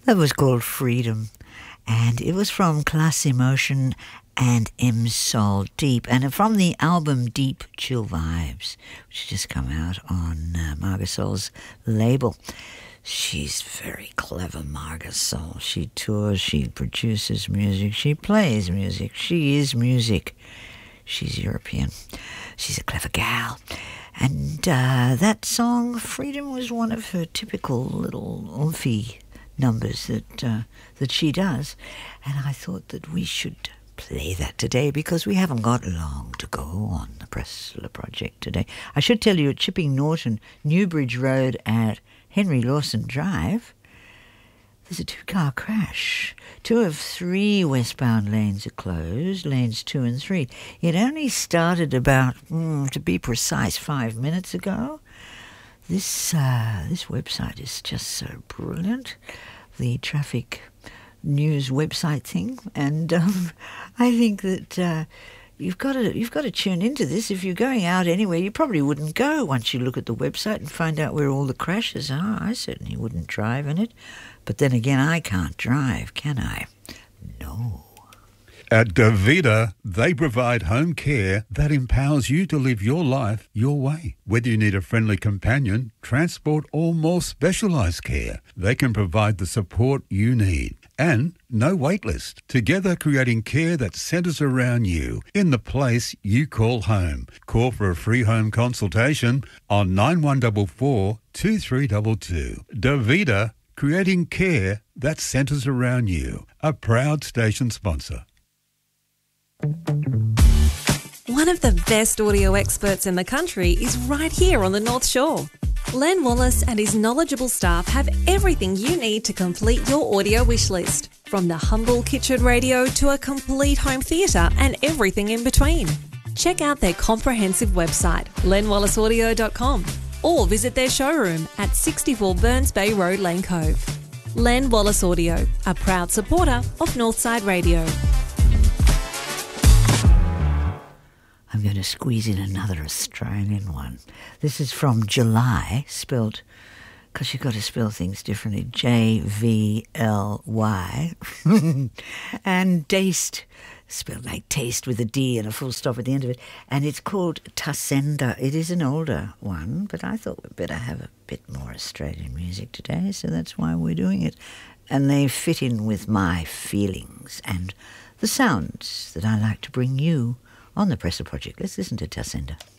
That was called Freedom, and it was from Class Emotion and M Soul Deep, and from the album Deep Chill Vibes, which has just come out on Marga Soul's label. She's very clever, Marga Soul. She tours, she produces music, she plays music, she is music. She's European. She's a clever gal. And that song, Freedom, was one of her typical little oomphy numbers that she does. And I thought that we should play that today because we haven't got long to go on the Pressler Project today. I should tell you, at Chipping Norton, Newbridge Road at Henry Lawson Drive, there's a two-car crash. 2 of 3 westbound lanes are closed, lanes 2 and 3. It only started about, to be precise, 5 minutes ago. This website is just so brilliant, the traffic news website thing, and I think that you've got to tune into this. If you're going out anywhere, you probably wouldn't go once you look at the website and find out where all the crashes are. I certainly wouldn't drive in it. But then again, I can't drive, can I? No. At Davida, they provide home care that empowers you to live your life your way. Whether you need a friendly companion, transport, or more specialised care, they can provide the support you need. And no wait list. Together creating care that centres around you in the place you call home. Call for a free home consultation on 9144 2322. Davida, creating care that centres around you. A proud station sponsor. One of the best audio experts in the country is right here on the North Shore. Len Wallace and his knowledgeable staff have everything you need to complete your audio wish list, from the humble kitchen radio to a complete home theatre and everything in between. Check out their comprehensive website, lenwallaceaudio.com, or visit their showroom at 64 Burns Bay Road, Lane Cove. Len Wallace Audio, a proud supporter of Northside Radio. I'm going to squeeze in another Australian one. This is from July, spelt, because you've got to spell things differently, Jvly, and Daste, spelled like taste with a D and a full stop at the end of it, and it's called Tasenda. It is an older one, but I thought we'd better have a bit more Australian music today, so that's why we're doing it. And they fit in with my feelings and the sounds that I like to bring you on the Pressler Project. Let's listen to Tasenda.